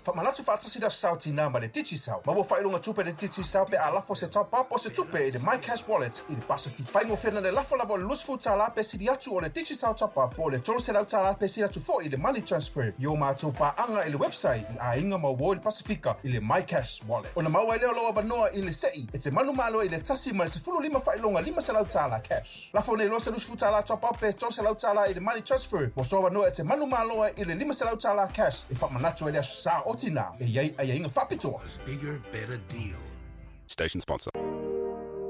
Whamanatu whaatasira sau tina ma le DigiSaw. Ma wo whailunga tupe le DigiSaw pe a lafo se top up o se tupe i le MyCash Wallet i le Pacific. Whaingo whina le lafo lavo le lusfu tala pe siri atu o le DigiSaw top up o le tolu se lau tala pe siri atu fo i le money transfer. Yo mātou pa anga i le website i a inga mau i le Pacifica i le MyCash Wallet. Ona maua i leo loa banoa i le sei e te manu malo i le tasi ma le se fulu lima whailunga lima se lau tala cash. Lafo nei lo se lusfu tala top up pe tolu se lau tala i le money transfer. Mo soa banoa e te manu malo i le lima se lau tala cash e whamanatu e le asu sa o tina e iei a inga whapitoa. Bigger, better deal. Station sponsor.